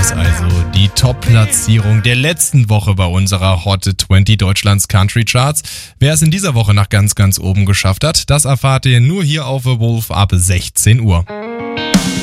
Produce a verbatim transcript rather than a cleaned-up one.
das also, die Top-Platzierung der letzten Woche bei unserer Hot zwanzig Deutschlands Country Charts. Wer es in dieser Woche nach ganz, ganz oben geschafft hat, das erfahrt ihr nur hier auf The Wolf ab sechzehn Uhr.